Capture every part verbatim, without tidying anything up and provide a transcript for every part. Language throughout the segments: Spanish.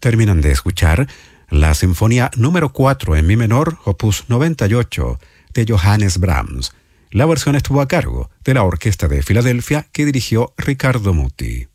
Terminan de escuchar la Sinfonía número cuatro en Mi menor, opus noventa y ocho, de Johannes Brahms. La versión estuvo a cargo de la Orquesta de Filadelfia que dirigió Riccardo Muti.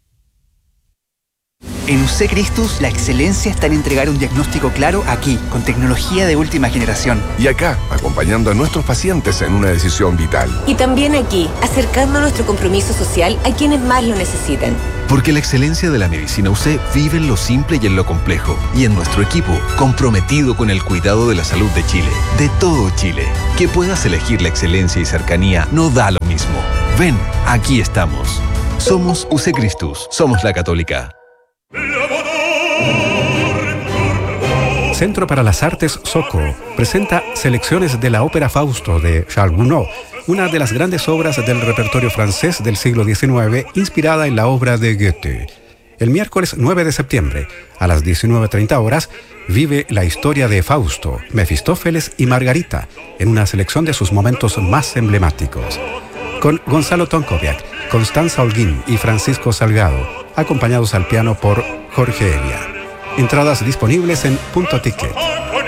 En U C Christus, la excelencia está en entregar un diagnóstico claro aquí, con tecnología de última generación. Y acá, acompañando a nuestros pacientes en una decisión vital. Y también aquí, acercando nuestro compromiso social a quienes más lo necesitan. Porque la excelencia de la medicina U C vive en lo simple y en lo complejo. Y en nuestro equipo, comprometido con el cuidado de la salud de Chile. De todo Chile. Que puedas elegir la excelencia y cercanía no da lo mismo. Ven, aquí estamos. Somos U C Christus. Somos la Católica. Centro para las Artes Soco presenta selecciones de la ópera Fausto de Charles Gounod, una de las grandes obras del repertorio francés del siglo diecinueve, inspirada en la obra de Goethe. El miércoles nueve de septiembre, a las diecinueve treinta horas, vive la historia de Fausto, Mefistófeles y Margarita, en una selección de sus momentos más emblemáticos. Con Gonzalo Tonkoviak, Constanza Holguín y Francisco Salgado, acompañados al piano por Jorge Elia. Entradas disponibles en Punto Ticket.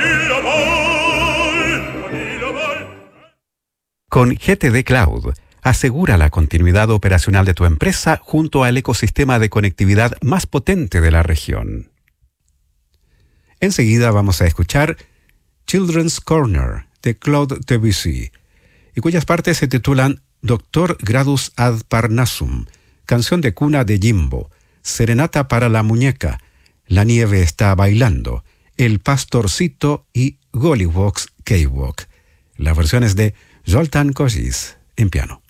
Con G T D Cloud, asegura la continuidad operacional de tu empresa junto al ecosistema de conectividad más potente de la región. Enseguida vamos a escuchar Children's Corner de Claude Debussy, y cuyas partes se titulan Doctor Gradus ad Parnassum, Canción de cuna de Jimbo, Serenata para la muñeca, La nieve está bailando, El pastorcito y Gollywog's Cakewalk. La versión es de Zoltán Košić en piano.